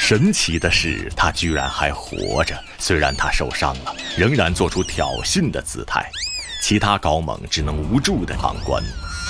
神奇的是，他居然还活着，虽然他受伤了，仍然做出挑衅的姿态。其他高猛只能无助地旁观。